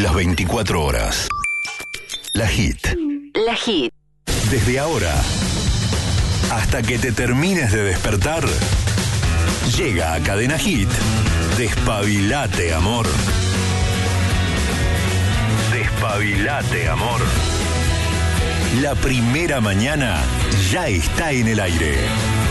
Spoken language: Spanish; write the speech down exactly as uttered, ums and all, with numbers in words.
las veinticuatro horas. La Hit. La Hit. Desde ahora hasta que te termines de despertar, llega a Cadena Hit. Despabilate, amor. Despabilate, amor. La primera mañana ya está en el aire.